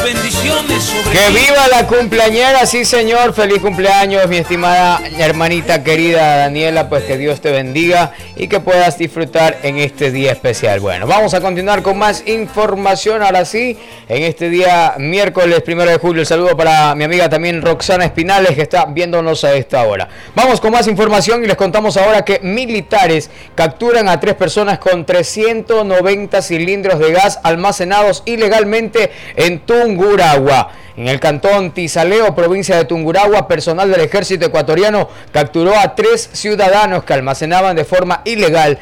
Bendiciones sobre ¡Que viva la cumpleañera! Sí, señor. Feliz cumpleaños, mi estimada hermanita querida Daniela. Pues que Dios te bendiga y que puedas disfrutar en este día especial. Bueno, vamos a continuar con más información. Ahora sí, en este día miércoles 1 de julio. El saludo para mi amiga también Roxana Espinales, que está viéndonos a esta hora. Vamos con más información y les contamos ahora que militares capturan a 3 personas con 390 cilindros de gas almacenados ilegalmente en Tungurahua. En el cantón Tizaleo, provincia de Tungurahua, personal del ejército ecuatoriano capturó a 3 ciudadanos que almacenaban de forma ilegal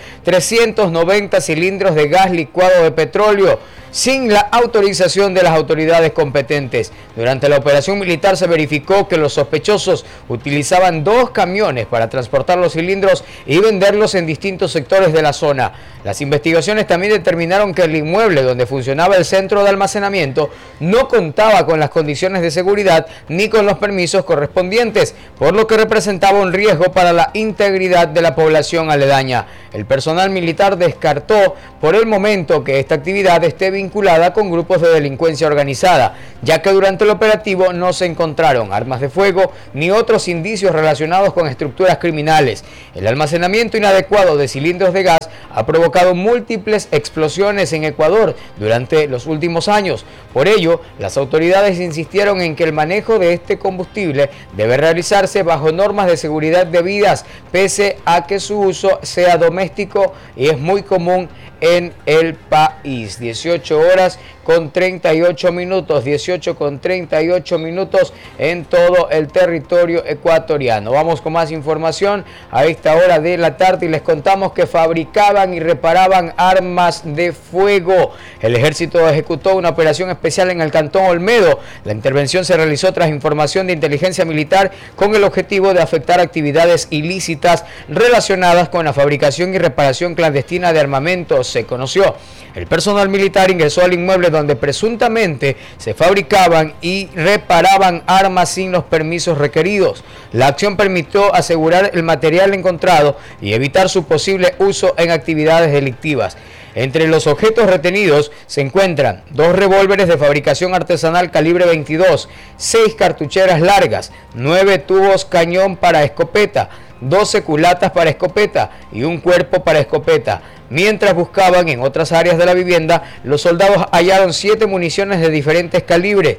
390 cilindros de gas licuado de petróleo sin la autorización de las autoridades competentes. Durante la operación militar se verificó que los sospechosos utilizaban 2 camiones para transportar los cilindros y venderlos en distintos sectores de la zona. Las investigaciones también determinaron que el inmueble donde funcionaba el centro de almacenamiento no contaba con las condiciones de seguridad ni con los permisos correspondientes, por lo que representaba un riesgo para la integridad de la población aledaña. El personal militar descartó por el momento que esta actividad esté vinculada con grupos de delincuencia organizada, ya que durante el operativo no se encontraron armas de fuego ni otros indicios relacionados con estructuras criminales. El almacenamiento inadecuado de cilindros de gas ha provocado múltiples explosiones en Ecuador durante los últimos años. Por ello, las autoridades insistieron en que el manejo de este combustible debe realizarse bajo normas de seguridad debidas, pese a que su uso sea doméstico y es muy común en el país. 18 horas con 38 minutos, 18 con 38 minutos en todo el territorio ecuatoriano. Vamos con más información a esta hora de la tarde y les contamos que fabricaban y reparaban armas de fuego. El ejército ejecutó una operación especial en el cantón Olmedo. La intervención se realizó tras información de inteligencia militar con el objetivo de afectar actividades ilícitas relacionadas con la fabricación y reparación clandestina de armamentos. Se conoció. El personal militar ingresó al inmueble donde presuntamente se fabricaban y reparaban armas sin los permisos requeridos. La acción permitió asegurar el material encontrado y evitar su posible uso en actividades delictivas. Entre los objetos retenidos se encuentran 2 revólveres de fabricación artesanal calibre 22, 6 cartucheras largas, 9 tubos cañón para escopeta, 12 culatas para escopeta y un cuerpo para escopeta. Mientras buscaban en otras áreas de la vivienda, los soldados hallaron 7 municiones de diferentes calibres,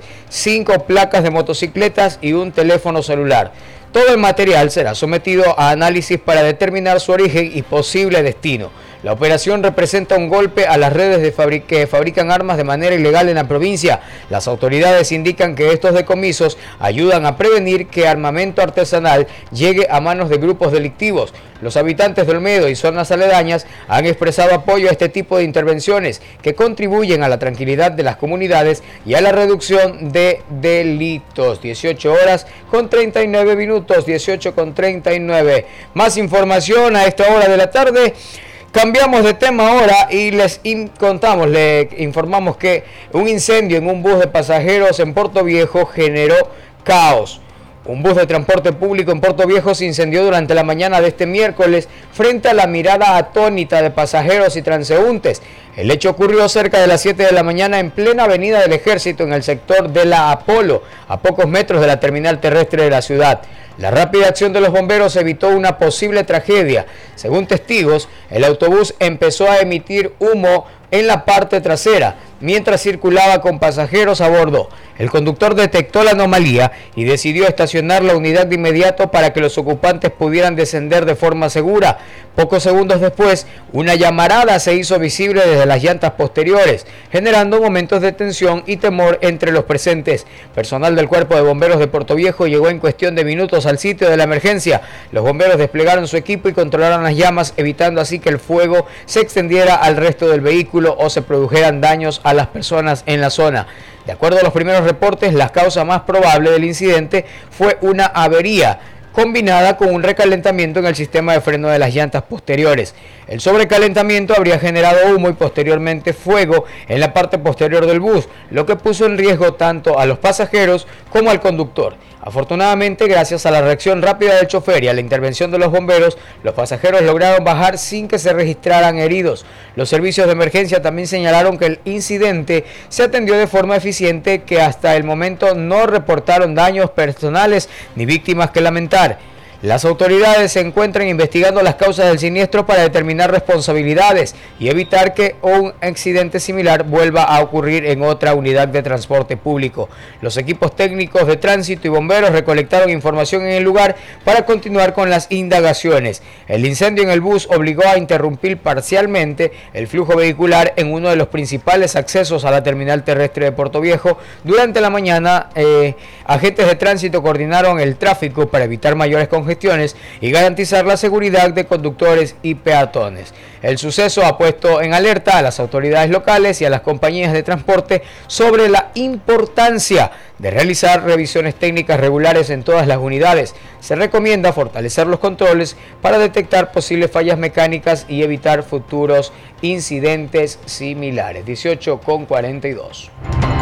5 placas de motocicletas y un teléfono celular. Todo el material será sometido a análisis para determinar su origen y posible destino. La operación representa un golpe a las redes que fabrican armas de manera ilegal en la provincia. Las autoridades indican que estos decomisos ayudan a prevenir que armamento artesanal llegue a manos de grupos delictivos. Los habitantes de Olmedo y zonas aledañas han expresado apoyo a este tipo de intervenciones que contribuyen a la tranquilidad de las comunidades y a la reducción de delitos. 18 horas con 39 minutos, 18 con 39. Más información a esta hora de la tarde. Cambiamos de tema ahora y les informamos que un incendio en un bus de pasajeros en Puerto Viejo generó caos. Un bus de transporte público en Puerto Viejo se incendió durante la mañana de este miércoles frente a la mirada atónita de pasajeros y transeúntes. El hecho ocurrió cerca de las 7 de la mañana en plena avenida del Ejército en el sector de la Apolo, a pocos metros de la terminal terrestre de la ciudad. La rápida acción de los bomberos evitó una posible tragedia. Según testigos, el autobús empezó a emitir humo en la parte trasera mientras circulaba con pasajeros a bordo. El conductor detectó la anomalía y decidió estacionar la unidad de inmediato para que los ocupantes pudieran descender de forma segura. Pocos segundos después, una llamarada se hizo visible desde las llantas posteriores, generando momentos de tensión y temor entre los presentes. Personal del Cuerpo de Bomberos de Puerto Viejo llegó en cuestión de minutos al sitio de la emergencia. Los bomberos desplegaron su equipo y controlaron las llamas, evitando así que el fuego se extendiera al resto del vehículo o se produjeran daños a las personas en la zona. De acuerdo a los primeros reportes, la causa más probable del incidente fue una avería combinada con un recalentamiento en el sistema de freno de las llantas posteriores. El sobrecalentamiento habría generado humo y posteriormente fuego en la parte posterior del bus, lo que puso en riesgo tanto a los pasajeros como al conductor. Afortunadamente, gracias a la reacción rápida del chofer y a la intervención de los bomberos, los pasajeros lograron bajar sin que se registraran heridos. Los servicios de emergencia también señalaron que el incidente se atendió de forma eficiente, que hasta el momento no reportaron daños personales ni víctimas que lamentar. Las autoridades se encuentran investigando las causas del siniestro para determinar responsabilidades y evitar que un accidente similar vuelva a ocurrir en otra unidad de transporte público. Los equipos técnicos de tránsito y bomberos recolectaron información en el lugar para continuar con las indagaciones. El incendio en el bus obligó a interrumpir parcialmente el flujo vehicular en uno de los principales accesos a la terminal terrestre de Puerto Viejo. Durante la mañana, agentes de tránsito coordinaron el tráfico para evitar mayores congestiones y garantizar la seguridad de conductores y peatones. El suceso ha puesto en alerta a las autoridades locales y a las compañías de transporte sobre la importancia de realizar revisiones técnicas regulares en todas las unidades. Se recomienda fortalecer los controles para detectar posibles fallas mecánicas y evitar futuros incidentes similares. 18:42.